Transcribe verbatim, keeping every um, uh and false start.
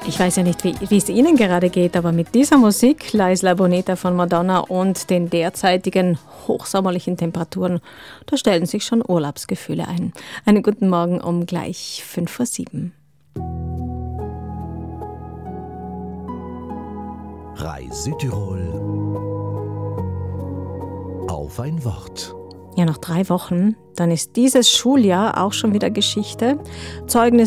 Ich weiß ja nicht, wie, wie es Ihnen gerade geht, aber mit dieser Musik, La Isla Bonita von Madonna und den derzeitigen hochsommerlichen Temperaturen, da stellen sich schon Urlaubsgefühle ein. Einen guten Morgen um gleich fünf vor sieben. Rai Südtirol auf ein Wort. Ja, noch drei Wochen, dann ist dieses Schuljahr auch schon wieder Geschichte. Zeugnis